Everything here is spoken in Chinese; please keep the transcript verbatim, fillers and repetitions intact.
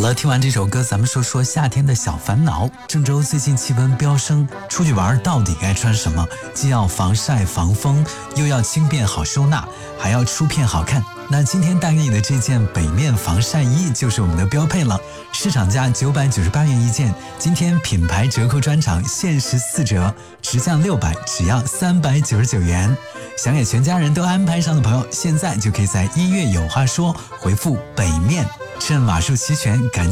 了，听完这首歌，咱们说说夏天的小烦恼。郑州最近气温飙升，出去玩到底该穿什么？既要防晒防风，又要轻便好收纳，还要出片好看。那今天带给你的这件北面防晒衣就是我们的标配了，市场价九百九十八元一件，今天品牌折扣专场限时四折，直降六百，只要三百九十九元。想给全家人都安排上的朋友，现在就可以在音乐有话说回复北面，趁瓦数齐全赶